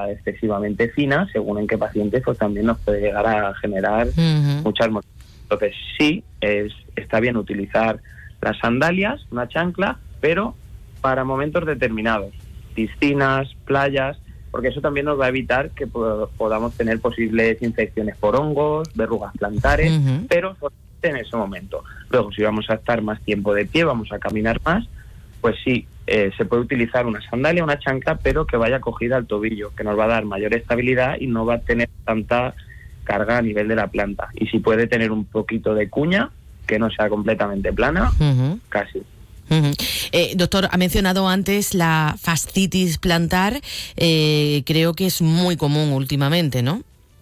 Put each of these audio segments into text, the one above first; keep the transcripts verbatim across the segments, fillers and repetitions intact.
sea excesivamente fina, según en qué pacientes, pues también nos puede llegar a generar uh-huh. muchas molestias. Entonces sí, es, está bien utilizar las sandalias, una chancla, pero para momentos determinados, piscinas, playas, porque eso también nos va a evitar que pod- podamos tener posibles infecciones por hongos, verrugas plantares, uh-huh. pero en ese momento. Luego, si vamos a estar más tiempo de pie, vamos a caminar más, pues sí, eh, se puede utilizar una sandalia, una chancla, pero que vaya cogida al tobillo, que nos va a dar mayor estabilidad y no va a tener tanta carga a nivel de la planta. Y si puede tener un poquito de cuña, que no sea completamente plana, uh-huh. casi. Uh-huh. Eh, doctor, ha mencionado antes la fascitis plantar, eh, creo que es muy común últimamente, ¿no?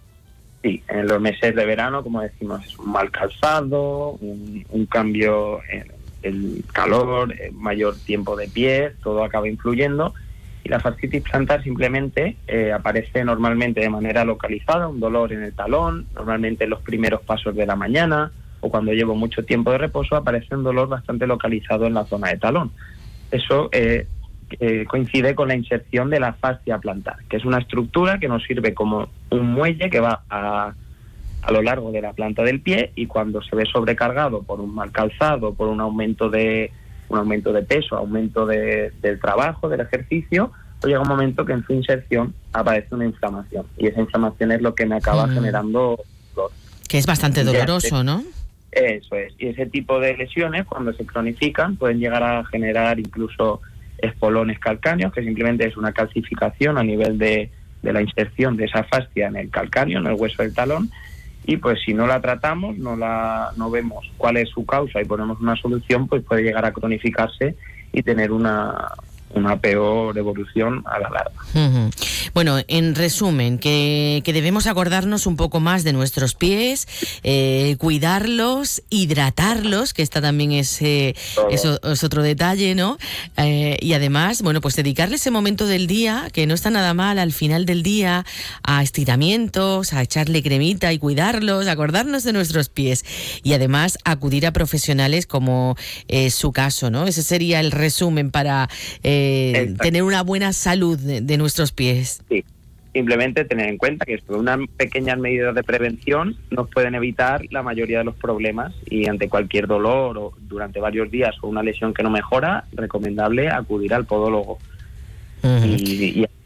Sí, en los meses de verano, como decimos, es un mal calzado, un, un cambio en el calor, mayor tiempo de pie, todo acaba influyendo. Y la fascitis plantar simplemente eh, aparece normalmente de manera localizada, un dolor en el talón, normalmente en los primeros pasos de la mañana, o cuando llevo mucho tiempo de reposo aparece un dolor bastante localizado en la zona de talón. Eso eh, eh, coincide con la inserción de la fascia plantar, que es una estructura que nos sirve como un muelle que va a, a lo largo de la planta del pie, y cuando se ve sobrecargado por un mal calzado, por un aumento de un aumento de peso, aumento de, del trabajo, del ejercicio, pues llega un momento que en su inserción aparece una inflamación, y esa inflamación es lo que me acaba mm. generando dolor. Que es bastante doloroso, ¿no? Eso es, y ese tipo de lesiones, cuando se cronifican, pueden llegar a generar incluso espolones calcáneos, que simplemente es una calcificación a nivel de, de la inserción de esa fascia en el calcáneo, en el hueso del talón, y pues si no la tratamos, no la no vemos cuál es su causa y ponemos una solución, pues puede llegar a cronificarse y tener una... una peor evolución a la larga. Uh-huh. Bueno, en resumen, que, que debemos acordarnos un poco más de nuestros pies, eh, cuidarlos, hidratarlos, que esta también es, eh, eso, es otro detalle, ¿no? Eh, y además, bueno, pues dedicarle ese momento del día, que no está nada mal, al final del día, a estiramientos, a echarle cremita y cuidarlos, acordarnos de nuestros pies. Y además, acudir a profesionales como es eh, su caso, ¿no? Ese sería el resumen para... Eh, tener una buena salud de, de nuestros pies. Sí, simplemente tener en cuenta que esto, unas pequeñas medidas de prevención nos pueden evitar la mayoría de los problemas, y ante cualquier dolor o durante varios días o una lesión que no mejora, recomendable acudir al podólogo. Uh-huh. y, y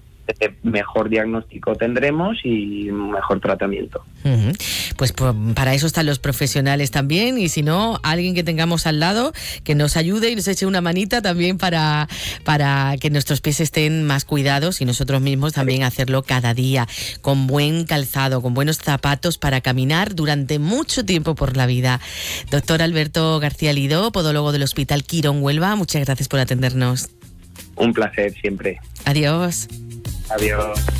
mejor diagnóstico tendremos y mejor tratamiento. Uh-huh. Pues, pues para eso están los profesionales también, y si no, alguien que tengamos al lado que nos ayude y nos eche una manita también para, para que nuestros pies estén más cuidados, y nosotros mismos también hacerlo cada día, con buen calzado, con buenos zapatos para caminar durante mucho tiempo por la vida. Doctor Alberto García Lidó, podólogo del Hospital Quirón Huelva, muchas gracias por atendernos. Un placer siempre. Adiós. Adiós.